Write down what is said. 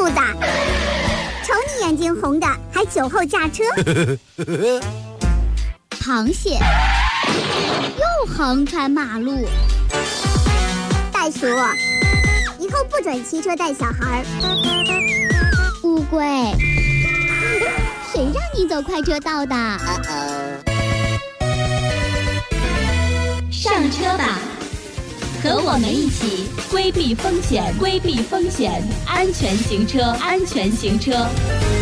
兔子，瞅你眼睛红的，还酒后驾车。 螃蟹又横穿马路。 袋鼠，以后不准骑车带小孩。 乌龟，谁让你走快车道的？ 上车吧，和我们一起规避风险，规避风险，安全行车，安全行车。